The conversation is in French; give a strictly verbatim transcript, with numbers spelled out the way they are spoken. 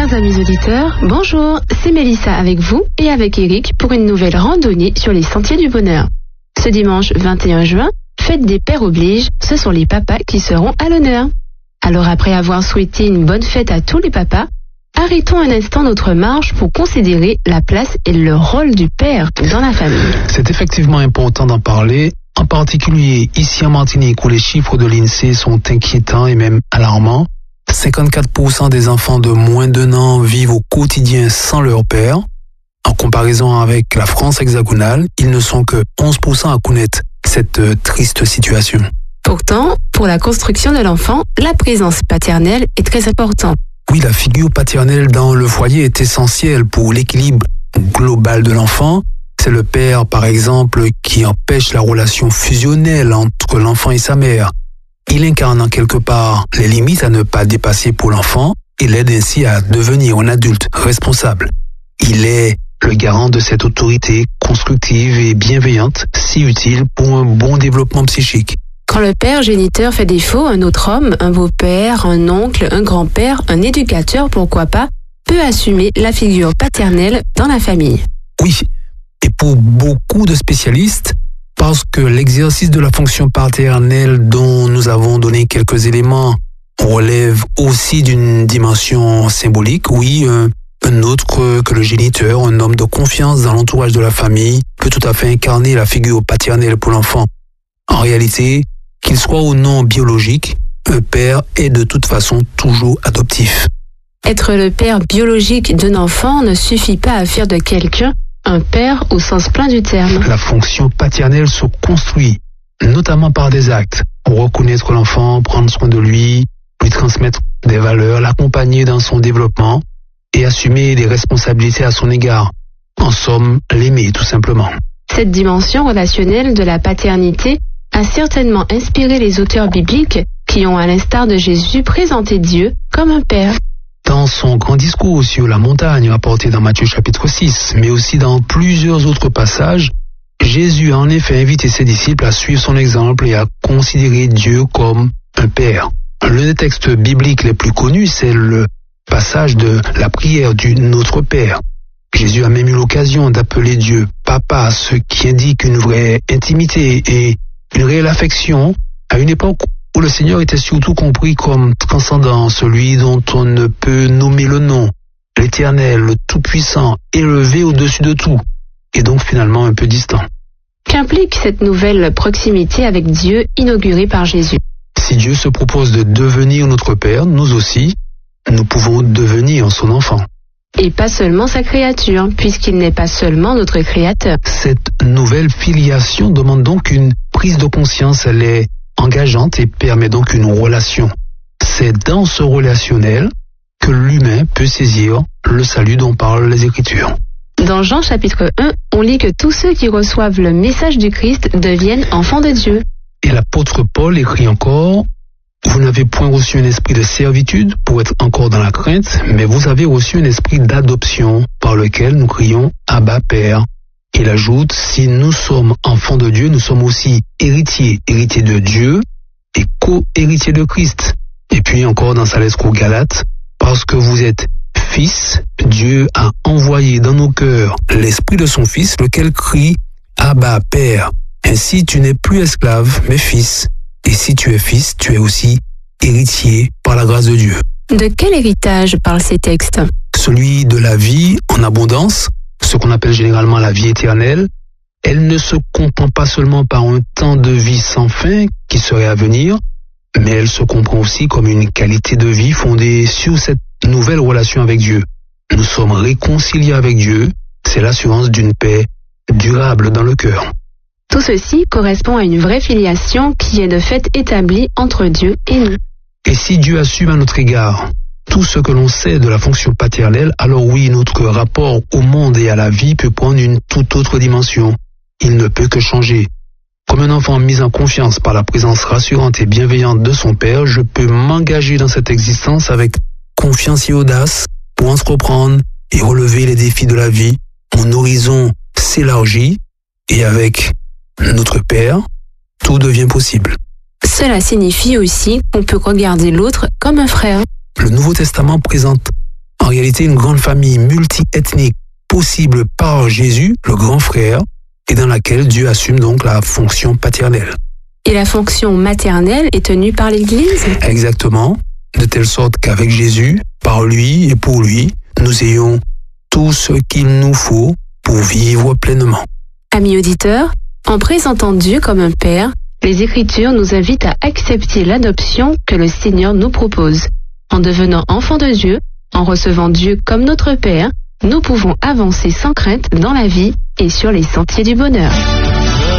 Chers amis auditeurs, bonjour, c'est Mélissa avec vous et avec Eric pour une nouvelle randonnée sur les sentiers du bonheur. Ce dimanche vingt et un juin, fête des pères oblige, ce sont les papas qui seront à l'honneur. Alors après avoir souhaité une bonne fête à tous les papas, arrêtons un instant notre marche pour considérer la place et le rôle du père dans la famille. C'est effectivement important d'en parler, en particulier ici en Martinique où les chiffres de l'INSEE sont inquiétants et même alarmants. cinquante-quatre pour cent des enfants de moins d'un an vivent au quotidien sans leur père. En comparaison avec la France hexagonale, ils ne sont que onze pour cent à connaître cette triste situation. Pourtant, pour la construction de l'enfant, la présence paternelle est très importante. Oui, la figure paternelle dans le foyer est essentielle pour l'équilibre global de l'enfant. C'est le père, par exemple, qui empêche la relation fusionnelle entre l'enfant et sa mère. Il incarne en quelque part les limites à ne pas dépasser pour l'enfant et l'aide ainsi à devenir un adulte responsable. Il est le garant de cette autorité constructive et bienveillante, si utile pour un bon développement psychique. Quand le père géniteur fait défaut, un autre homme, un beau-père, un oncle, un grand-père, un éducateur, pourquoi pas, peut assumer la figure paternelle dans la famille. Oui, et pour beaucoup de spécialistes, parce que l'exercice de la fonction paternelle dont nous avons donné quelques éléments relève aussi d'une dimension symbolique. Oui, un, un autre que le géniteur, un homme de confiance dans l'entourage de la famille, peut tout à fait incarner la figure paternelle pour l'enfant. En réalité, qu'il soit ou non biologique, un père est de toute façon toujours adoptif. Être le père biologique d'un enfant ne suffit pas à faire de quelqu'un un père au sens plein du terme. La fonction paternelle se construit, notamment par des actes, pour reconnaître l'enfant, prendre soin de lui, lui transmettre des valeurs, l'accompagner dans son développement et assumer des responsabilités à son égard. En somme, l'aimer tout simplement. Cette dimension relationnelle de la paternité a certainement inspiré les auteurs bibliques qui ont, à l'instar de Jésus, présenté Dieu comme un père. Dans son grand discours sur la montagne rapporté dans Matthieu chapitre six, mais aussi dans plusieurs autres passages, Jésus a en effet invité ses disciples à suivre son exemple et à considérer Dieu comme un père. L'un des textes bibliques les plus connus, c'est le passage de la prière du Notre Père. Jésus a même eu l'occasion d'appeler Dieu Papa, ce qui indique une vraie intimité et une réelle affection à une époque où le Seigneur était surtout compris comme transcendant, celui dont on ne peut nommer le nom, l'Éternel, le Tout-Puissant, élevé au-dessus de tout, et donc finalement un peu distant. Qu'implique cette nouvelle proximité avec Dieu inaugurée par Jésus? Si Dieu se propose de devenir notre Père, nous aussi, nous pouvons devenir son enfant. Et pas seulement sa créature, puisqu'il n'est pas seulement notre créateur. Cette nouvelle filiation demande donc une prise de conscience, elle est engageante et permet donc une relation. C'est dans ce relationnel que l'humain peut saisir le salut dont parlent les Écritures. Dans Jean chapitre un, on lit que tous ceux qui reçoivent le message du Christ deviennent enfants de Dieu. Et l'apôtre Paul écrit encore: vous n'avez point reçu un esprit de servitude pour être encore dans la crainte, mais vous avez reçu un esprit d'adoption par lequel nous crions Abba Père. Il ajoute, si nous sommes enfants de Dieu, nous sommes aussi héritiers, héritiers de Dieu et co-héritiers de Christ. Et puis encore dans sa lettre aux Galates, parce que vous êtes fils, Dieu a envoyé dans nos cœurs l'esprit de son Fils, lequel crie Abba Père. Ainsi tu n'es plus esclave, mais fils. Et si tu es fils, tu es aussi héritier par la grâce de Dieu. De quel héritage parlent ces textes? Celui de la vie en abondance, ce qu'on appelle généralement la vie éternelle. Elle ne se comprend pas seulement par un temps de vie sans fin qui serait à venir, mais elle se comprend aussi comme une qualité de vie fondée sur cette nouvelle relation avec Dieu. Nous sommes réconciliés avec Dieu, c'est l'assurance d'une paix durable dans le cœur. Tout ceci correspond à une vraie filiation qui est de fait établie entre Dieu et nous. Et si Dieu assume à notre égard tout ce que l'on sait de la fonction paternelle, alors oui, notre rapport au monde et à la vie peut prendre une toute autre dimension. Il ne peut que changer. Comme un enfant mis en confiance par la présence rassurante et bienveillante de son père, je peux m'engager dans cette existence avec confiance et audace pour entreprendre et relever les défis de la vie. Mon horizon s'élargit et avec notre Père, tout devient possible. Cela signifie aussi qu'on peut regarder l'autre comme un frère. Le Nouveau Testament présente en réalité une grande famille multi-ethnique possible par Jésus, le grand frère, et dans laquelle Dieu assume donc la fonction paternelle. Et la fonction maternelle est tenue par l'Église? Exactement, de telle sorte qu'avec Jésus, par lui et pour lui, nous ayons tout ce qu'il nous faut pour vivre pleinement. Amis auditeurs, en présentant Dieu comme un Père, les Écritures nous invitent à accepter l'adoption que le Seigneur nous propose. En devenant enfants de Dieu, en recevant Dieu comme notre Père, nous pouvons avancer sans crainte dans la vie et sur les sentiers du bonheur.